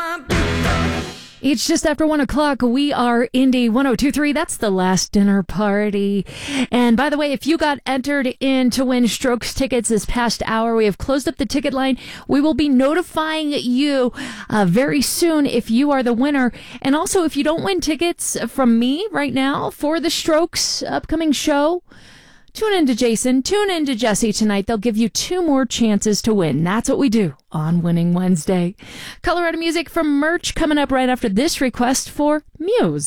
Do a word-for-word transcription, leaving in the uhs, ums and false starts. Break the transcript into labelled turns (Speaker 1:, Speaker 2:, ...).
Speaker 1: It's just after one o'clock. We are Indie one oh two point three. That's The Last Dinner Party. And by the way, if you got entered in to win Strokes tickets this past hour, we have closed up the ticket line. We will be notifying you uh, very soon if you are the winner. And also, if you don't win tickets from me right now for the Strokes upcoming show, tune in to Jason, tune in to Jesse tonight. They'll give you two more chances to win. That's what we do on Winning Wednesday. Colorado music from Merch coming up right after this request for Muse.